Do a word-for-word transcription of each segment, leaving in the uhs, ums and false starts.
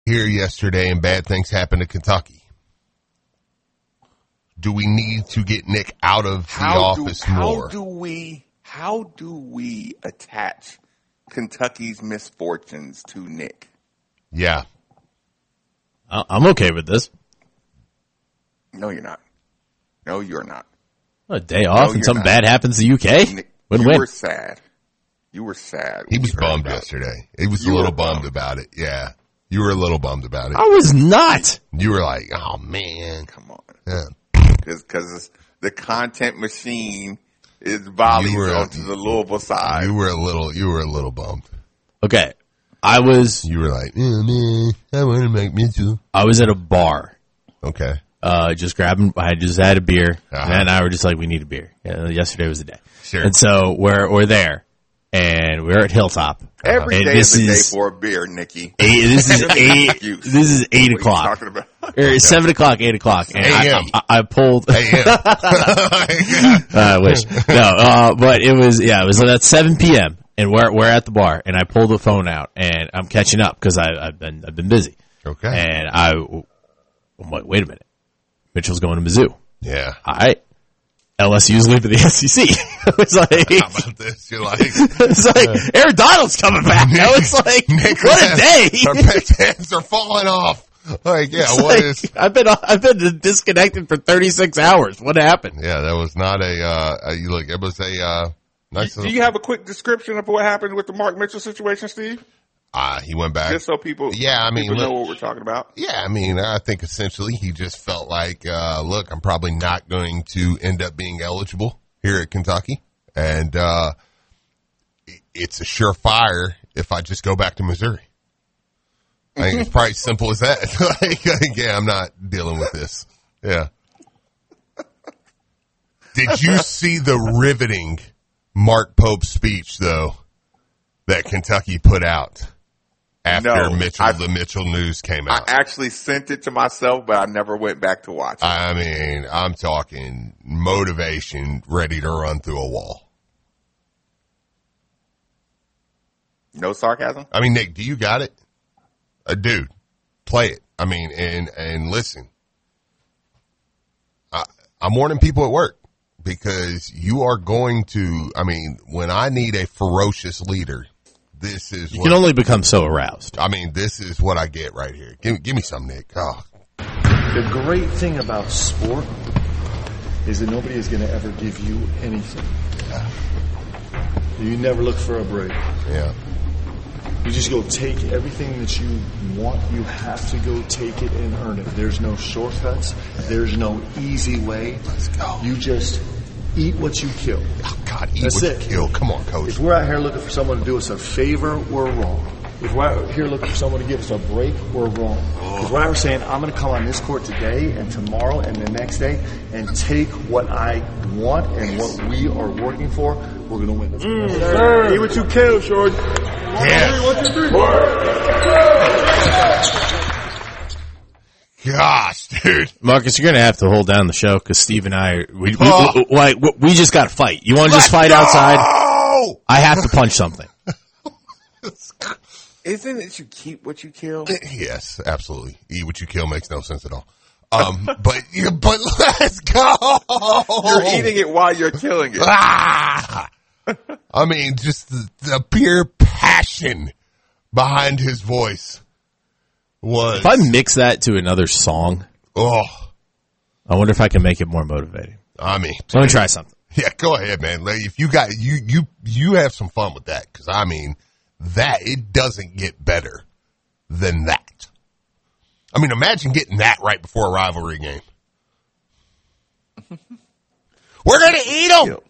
here yesterday and bad things happened to Kentucky. Do we need to get Nick out of the how office do, more? How do we, how do we attach Kentucky's misfortunes to Nick? Yeah. I'm okay with this. No, you're not. No, you're not. A day off no, and something not. bad happens to U K? Nick, Win you win. were sad. You were sad. He was bummed yesterday. He was You a little were bummed bummed. about it. Yeah. You were a little bummed about it. I was not. You were like, oh, man. Come on. Yeah. Because the content machine is volleyed You were- onto the Louisville side. You were a little, you were a little bummed. Okay. I was You were like, yeah, man, I want to make me too. I was at a bar. Okay. Uh, just grabbing, I just had a beer, Uh-huh. and Matt and I were just like, we need a beer. Yeah, yesterday was the day. Sure. And so we're, we're there, and we're at Hilltop. Every And day this is a is- day for a beer, Nikki. Eight, this is eight, Excuse. this is eight What are you o'clock. talking about? Or seven o'clock, eight o'clock. And I, A M. I, I pulled, Hey, yeah. I wish. No, uh, but it was, yeah, it was at seven p.m. and we're, we're at the bar, and I pulled the phone out, and I'm catching up because I've been, I've been busy. Okay. And I, I'm like, wait a minute. Mitchell's going to Mizzou. Yeah. All right. L S U's leaving the S E C. I was like, How about this? You're like, it's like, Aaron Donald's coming back. I was like, Nick, what a day. Our pet's hands are falling off. Like, yeah, It's what like, is? I've been, I've been disconnected for thirty-six hours. What happened? Yeah, that was not a, uh, a you look, it was a, uh, nice Do little, you have a quick description of what happened with the Mark Mitchell situation, Steve? uh, he went back. Just so people, Yeah, I mean, people look- know what we're talking about. Yeah, I mean, I think essentially he just felt like, uh, look, I'm probably not going to end up being eligible here at Kentucky. And, uh, it's a surefire if I just go back to Missouri. I think it's probably as simple as that. like, like, yeah, I'm not dealing with this. Yeah. Did you see the riveting Mark Pope speech, though, that Kentucky put out after No, Mitchell, I- the Mitchell news came I out? actually sent it to myself, but I never went back to watch it. I mean, I'm talking motivation ready to run through a wall. No sarcasm? I mean, Nick, do you got it? A dude, play it. I mean, and, and listen, I, I'm warning people at work because you are going to, I mean, when I need a ferocious leader, this is You what, can only become so aroused. I mean, this is what I get right here. Give, give me some, Nick. Oh, The great thing about sport is that nobody is going to ever give you anything. You never look for a break. yeah. You just go take everything that you want. You have to go take it and earn it. There's no shortcuts. There's no easy way. Let's go. You just eat what you kill. Oh, God, eat That's what it. you kill. Come on, coach. If we're out here looking for someone to do us a favor, we're wrong. If we're out here looking for someone to give us a break, we're wrong. Because we're out here saying, I'm going to come on this court today and tomorrow and the next day and take what I want and what we are working for, we're going to win this. Mm, eat what you kill, Short. Yeah. One, two, three, Gosh, dude. Marcus, you're going to have to hold down the show because Steve and I, we, we, Oh. we, like, we just got to fight. You want to just fight Let's outside? go! I have to punch something. Isn't it you keep what you kill? Yes, absolutely. Eat what you kill makes no sense at all. Um, but yeah, but let's go. You're eating it while you're killing it. Ah! I mean, just the, the pure passion behind his voice was. If I mix that to another song, oh, I wonder if I can make it more motivating. I mean, Let me try something. yeah, go ahead, man. Like, if you got you you you have some fun with that, because I mean that it doesn't get better than that. I mean, imagine getting that right before a rivalry game. We're gonna eat them.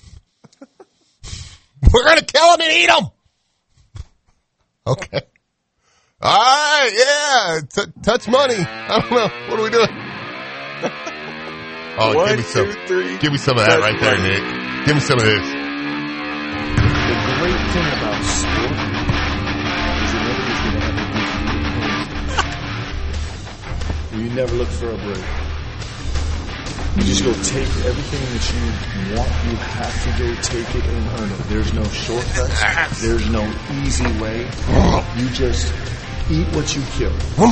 We're gonna kill them and eat them. Okay. All right. Yeah. T- touch money. I don't know. What are we doing? Oh, One, give me some. two, three. Give me some of that Touch right there, money. Nick. Give me some of this. The great thing about sport is that nobody's going to ever give you anything. You never look for a break. You just go take everything that you want. You have to go take it and earn it. There's no shortcuts. There's no easy way. You just eat what you kill.